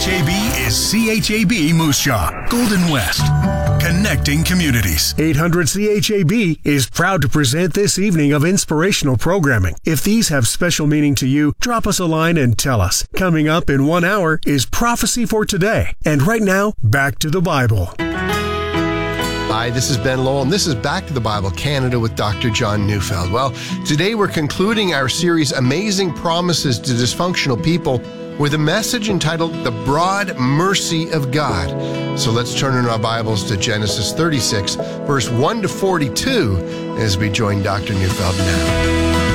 CHAB is CHAB Moose Jaw, Golden West, connecting communities. 800 CHAB is proud to present this evening of inspirational programming. If these have special meaning to you, drop us a line and tell us. Coming up in 1 hour is Prophecy for Today. And right now, back to the Bible. Hi, this is Ben Lowell, and this is Back to the Bible Canada with Dr. John Neufeld. Well, today we're concluding our series, Amazing Promises to Dysfunctional People, with a message entitled The Broad Mercy of God. So let's turn in our Bibles to Genesis 36, verse 1 to 42, as we join Dr. Neufeld now.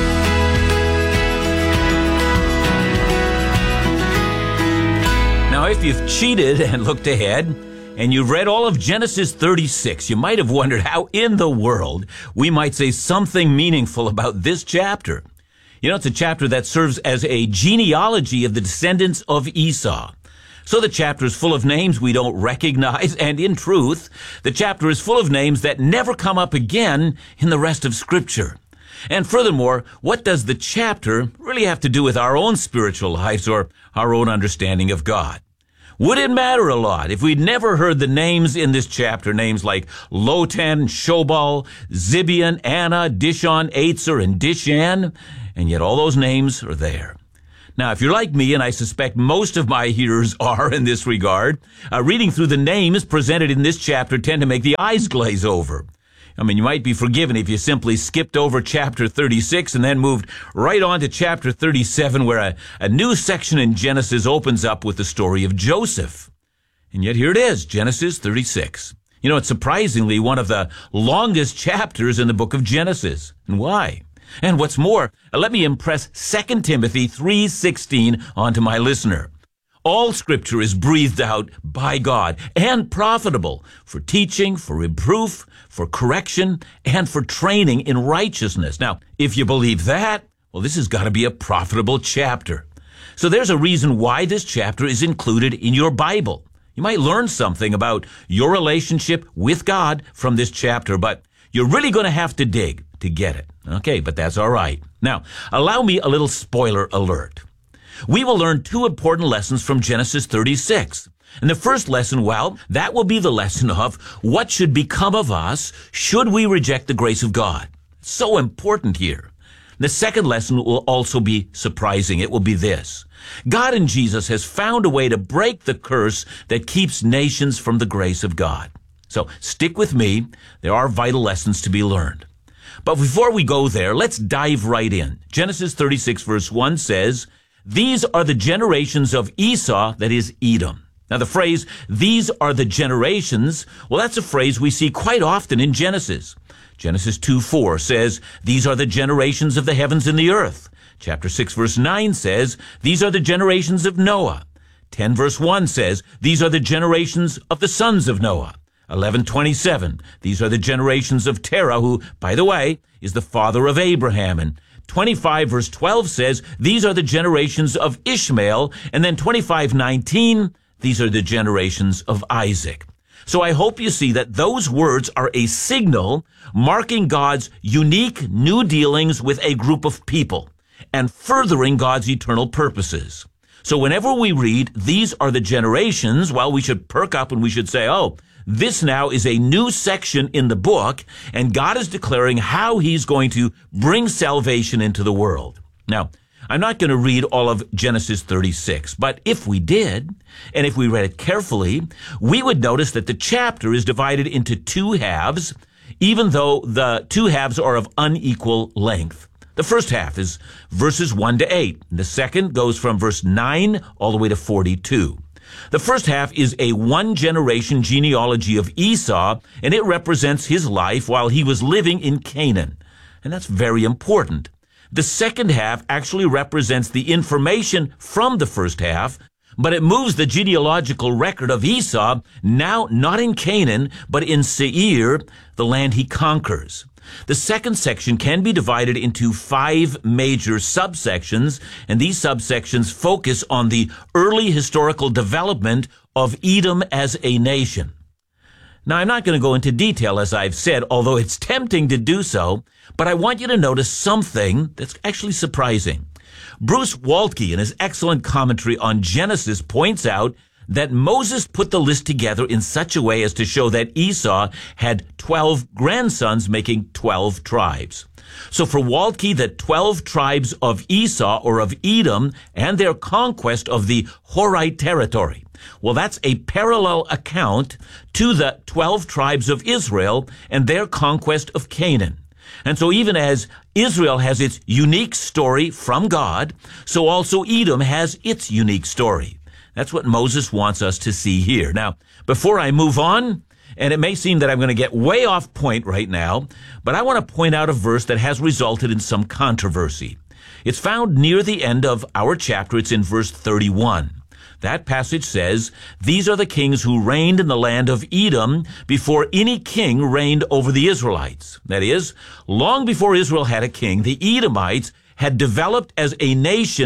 Now, if you've cheated and looked ahead, and you've read all of Genesis 36, you might have wondered how in the world we might say something meaningful about this chapter. You know, it's a chapter that serves as a genealogy of the descendants of Esau. So the chapter is full of names we don't recognize, and in truth, the chapter is full of names that never come up again in the rest of Scripture. And furthermore, what does the chapter really have to do with our own spiritual lives or our own understanding of God? Would it matter a lot if we'd never heard the names in this chapter, names like Lotan, Shobal, Zibeon, Anna, Dishon, Eitzer, and Dishan? And yet all those names are there. Now, if you're like me, and I suspect most of my hearers are in this regard, reading through the names presented in this chapter tend to make the eyes glaze over. I mean, you might be forgiven if you simply skipped over chapter 36 and then moved right on to chapter 37, where a new section in Genesis opens up with the story of Joseph. And yet here it is, Genesis 36. You know, it's surprisingly one of the longest chapters in the book of Genesis. And why? And what's more, let me impress 2 Timothy 3:16 onto my listener. All Scripture is breathed out by God and profitable for teaching, for reproof, for correction, and for training in righteousness. Now, if you believe that, well, this has got to be a profitable chapter. So there's a reason why this chapter is included in your Bible. You might learn something about your relationship with God from this chapter, but you're really going to have to dig to get it. Okay, but that's all right. Now, allow me a little spoiler alert. We will learn two important lessons from Genesis 36. And the first lesson, well, that will be the lesson of what should become of us should we reject the grace of God. So important here. The second lesson will also be surprising. It will be this. God in Jesus has found a way to break the curse that keeps nations from the grace of God. So stick with me. There are vital lessons to be learned. But before we go there, let's dive right in. Genesis 36 verse 1 says, "These are the generations of Esau," that is Edom. Now the phrase, "these are the generations," well, that's a phrase we see quite often in Genesis. Genesis 2:4 says, "These are the generations of the heavens and the earth." Chapter 6 verse 9 says, "These are the generations of Noah." 10 verse 1 says, "These are the generations of the sons of Noah." 11:27, "These are the generations of Terah," who, by the way, is the father of Abraham. And 25 verse 12 says, "These are the generations of Ishmael." And then 25:19, "These are the generations of Isaac." So I hope you see that those words are a signal marking God's unique new dealings with a group of people and furthering God's eternal purposes. So whenever we read, "These are the generations," well, we should perk up and we should say, oh, this now is a new section in the book, and God is declaring how he's going to bring salvation into the world. Now, I'm not going to read all of Genesis 36, but if we did, and if we read it carefully, we would notice that the chapter is divided into two halves, even though the two halves are of unequal length. The first half is verses 1 to 8. The second goes from verse 9 all the way to 42. The first half is a one-generation genealogy of Esau, and it represents his life while he was living in Canaan. And that's very important. The second half actually represents the information from the first half, but it moves the genealogical record of Esau now not in Canaan, but in Seir, the land he conquers. The second section can be divided into 5 major subsections, and these subsections focus on the early historical development of Edom as a nation. Now, I'm not going to go into detail, as I've said, although it's tempting to do so, but I want you to notice something that's actually surprising. Bruce Waltke, in his excellent commentary on Genesis, points out that Moses put the list together in such a way as to show that Esau had 12 grandsons, making 12 tribes. So for Waltke, the 12 tribes of Esau, or of Edom, and their conquest of the Horite territory. Well, that's a parallel account to the 12 tribes of Israel and their conquest of Canaan. And so even as Israel has its unique story from God, so also Edom has its unique story. That's what Moses wants us to see here. Now, before I move on, and it may seem that I'm going to get way off point right now, but I want to point out a verse that has resulted in some controversy. It's found near the end of our chapter. It's in verse 31. That passage says, "These are the kings who reigned in the land of Edom before any king reigned over the Israelites." That is, long before Israel had a king, the Edomites had developed as a nation